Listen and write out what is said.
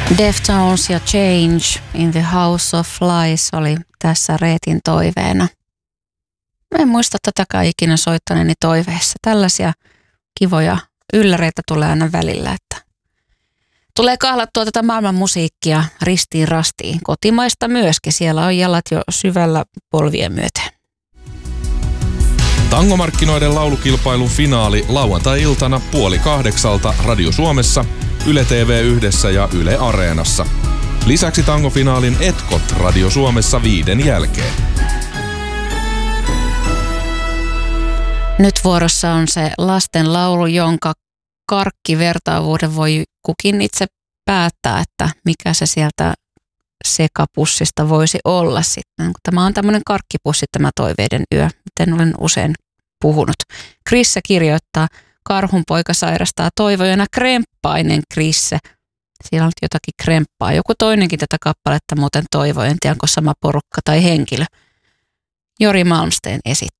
Deftones ja Change in the House of Flies oli tässä Reetin toiveena. Mä en muista tätäkään ikinä soittaneeni toiveessa. Tällaisia kivoja ylläreitä tulee aina välillä, että tulee kahlattua tätä maailman musiikkia ristiin rastiin. Kotimaista myöskin. Siellä on jalat jo syvällä polvien myöten. Tangomarkkinoiden laulukilpailun finaali lauantai-iltana 7:30 Radio Suomessa, Yle TV1 ja Yle Areenassa. Lisäksi tangofinaalin etkot Radio Suomessa 5 jälkeen. Nyt vuorossa on se lasten laulu, jonka karkkivertaavuuden voi kukin itse päättää, että mikä se sieltä sekapussista voisi olla sitten. Tämä on tämmöinen karkkipussi, tämä toiveiden yö, miten olen usein puhunut. Krisse kirjoittaa, karhunpoika sairastaa toivojana kremppainen Krisse. Siellä on jotakin kremppaa. Joku toinenkin tätä kappaletta muuten toivoi, en tiedä onko sama porukka tai henkilö. Jori Malmsteen esittää.